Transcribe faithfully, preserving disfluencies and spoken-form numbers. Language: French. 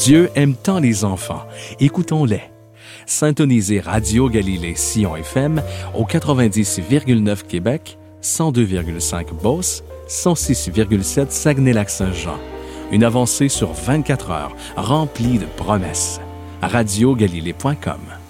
Dieu aime tant les enfants. Écoutons-les. Syntonisez Radio Galilée Sion F M au quatre-vingt-dix virgule neuf Québec, cent deux virgule cinq Beauce, cent six virgule sept Saguenay-Lac-Saint-Jean. Une avancée sur vingt-quatre heures, remplie de promesses. radio galilée point com